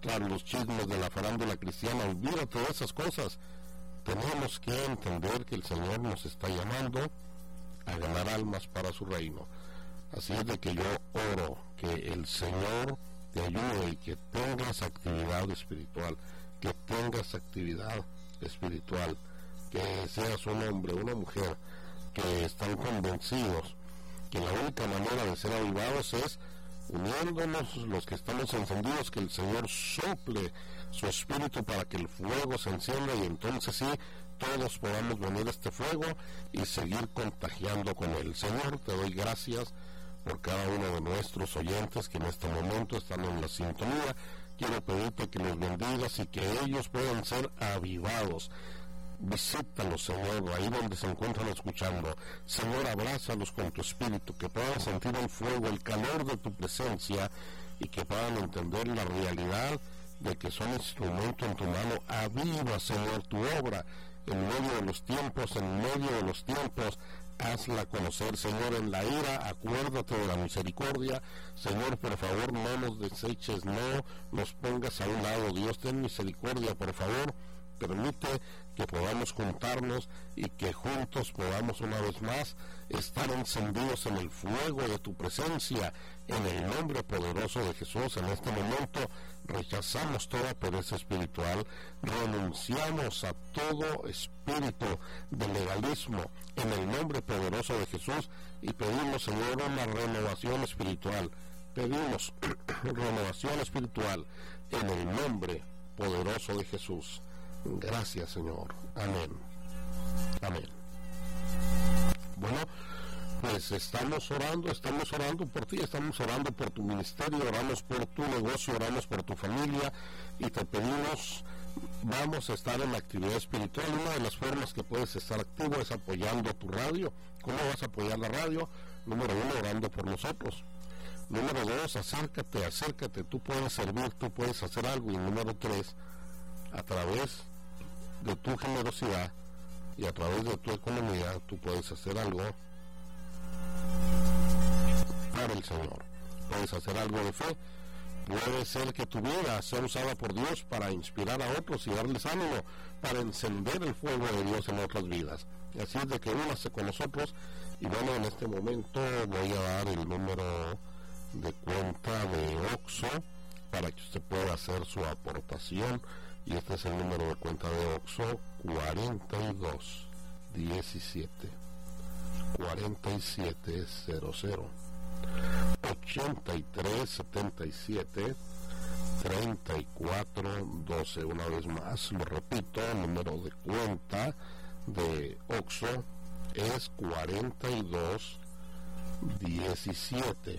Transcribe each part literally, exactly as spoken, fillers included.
claro, los chismes de la farándula cristiana, olvídate de esas cosas. Tenemos que entender que el Señor nos está llamando a ganar almas para su reino. Así es de que yo oro que el Señor te ayude y que tengas actividad espiritual, que tengas actividad espiritual, que seas un hombre, una mujer, que están convencidos que la única manera de ser avivados es uniéndonos los que estamos encendidos, que el Señor sople su espíritu para que el fuego se encienda y entonces sí, todos podamos venir a este fuego y seguir contagiando con él. Señor, te doy gracias por cada uno de nuestros oyentes que en este momento están en la sintonía. Quiero pedirte que los bendigas y que ellos puedan ser avivados. Visítalos, Señor, ahí donde se encuentran escuchando. Señor, abrázalos con tu espíritu, que puedan sentir el fuego, el calor de tu presencia y que puedan entender la realidad de que son instrumento en tu mano. Aviva, Señor, tu obra en medio de los tiempos, en medio de los tiempos. Hazla conocer, Señor, en la ira, acuérdate de la misericordia. Señor, por favor, no nos deseches, no nos pongas a un lado. Dios, ten misericordia, por favor. Permite que podamos juntarnos y que juntos podamos una vez más estar encendidos en el fuego de tu presencia. En el nombre poderoso de Jesús, en este momento rechazamos toda pereza espiritual, renunciamos a todo espíritu de legalismo en el nombre poderoso de Jesús y pedimos, Señor, una renovación espiritual. Pedimos renovación espiritual en el nombre poderoso de Jesús. Gracias, Señor. Amén. Amén. Bueno, pues estamos orando, estamos orando por ti, estamos orando por tu ministerio, oramos por tu negocio, oramos por tu familia y te pedimos, vamos a estar en la actividad espiritual. Una de las formas que puedes estar activo es apoyando tu radio. ¿Cómo vas a apoyar la radio? Número uno, orando por nosotros. Número dos, acércate, acércate, tú puedes servir, tú puedes hacer algo. Y número tres, a través de tu generosidad y a través de tu economía, tú puedes hacer algo para el Señor. Puedes hacer algo de fe. Puede ser que tu vida sea usada por Dios para inspirar a otros y darles ánimo, para encender el fuego de Dios en otras vidas. Y así es de que únase con nosotros. Y bueno, en este momento voy a dar el número de cuenta de Oxxo para que usted pueda hacer su aportación. Y este es el número de cuenta de Oxxo: cuarenta y dos diecisiete cuarenta y siete cero cero ochenta y tres setenta y siete treinta y cuatro doce. Una vez más lo repito, el número de cuenta de Oxxo es cuarenta y dos diecisiete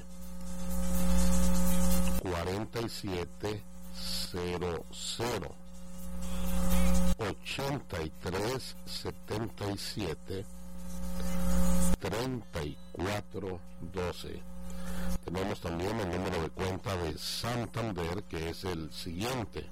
cuarenta y siete cero cero ochenta y tres setenta y siete treinta y cuatro doce. Tenemos también el número de cuenta de Santander, que es el siguiente: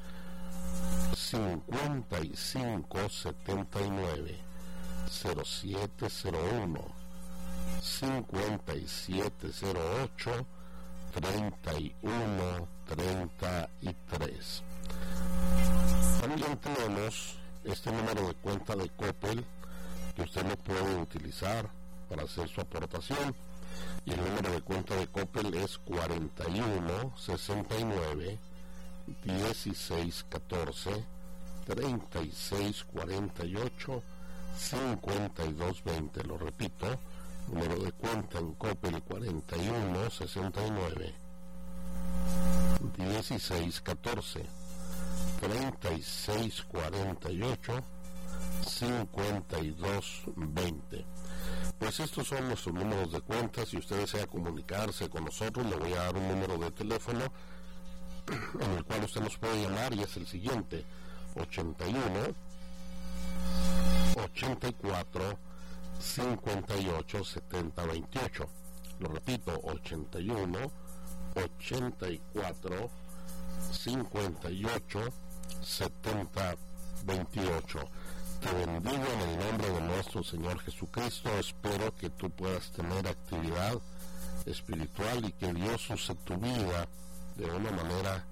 cincuenta y cinco setenta y nueve cero siete cero uno cincuenta y siete cero ocho treinta y uno treinta y tres. También tenemos este número de cuenta de Coppel, que usted lo puede utilizar para hacer su aportación, y el número de cuenta de Coppel es cuarenta y uno sesenta y nueve dieciséis catorce treinta y seis cuarenta y ocho cincuenta y dos veinte. Lo repito, número de cuenta en Coppel: cuarenta y uno sesenta y nueve dieciséis catorce treinta y seis cuarenta y ocho cincuenta y dos veinte. Pues estos son nuestros números de cuenta. Si usted desea comunicarse con nosotros, le voy a dar un número de teléfono en el cual usted nos puede llamar, y es el siguiente: ochenta y uno ochenta y cuatro cincuenta y ocho setenta veintiocho. Lo repito: ochenta y uno ochenta y cuatro cincuenta y ocho setenta veintiocho. Te bendigo en el nombre de nuestro Señor Jesucristo. Espero que tú puedas tener actividad espiritual y que Dios use tu vida de una manera